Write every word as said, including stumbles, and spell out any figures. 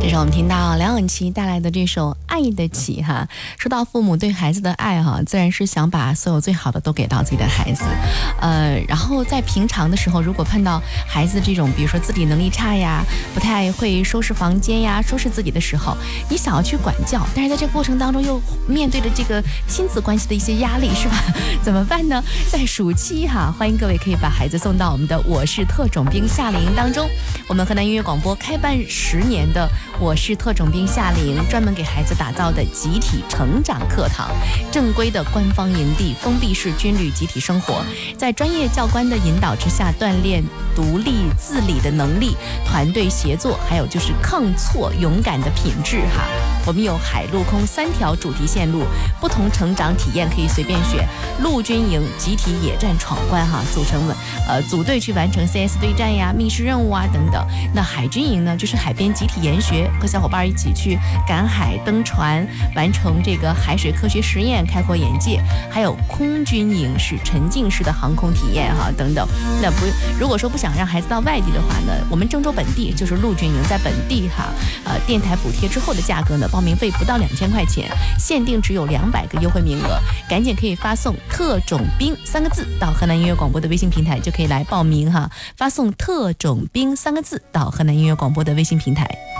这是我们听到梁咏琪带来的这首《爱得起》哈。说到父母对孩子的爱哈，自然是想把所有最好的都给到自己的孩子。呃，然后在平常的时候，如果碰到孩子这种，比如说自理能力差呀，不太会收拾房间呀，收拾自己的时候，你想要去管教，但是在这个过程当中又面对着这个亲子关系的一些压力，是吧？怎么办呢？在暑期哈，欢迎各位可以把孩子送到我们的我是特种兵夏令营当中。我们河南音乐广播开办十年的我是特种兵夏令营，专门给孩子打造的集体成长课堂，正规的官方营地，封闭式军旅集体生活，在专业教官的引导之下，锻炼独立自理的能力、团队协作，还有就是抗挫勇敢的品质哈。我们有海陆空三条主题线路，不同成长体验可以随便选。陆军营集体野战闯关哈，组成了呃组队去完成 C S 对战呀、密室任务啊等等。那海军营呢，就是海边集体研学，和小伙伴一起去赶海、登船，完成这个海水科学实验，开阔眼界。还有空军营是沉浸式的航空体验哈等等。那不，如果说不想让孩子到外地的话呢，我们郑州本地就是陆军营，在本地哈，呃电台补贴之后的价格呢，报名费不到两千块钱，限定只有两百个优惠名额，赶紧可以发送特种兵三个字到河南音乐广播的微信平台，就可以来报名哈。发送特种兵三个字到河南音乐广播的微信平台。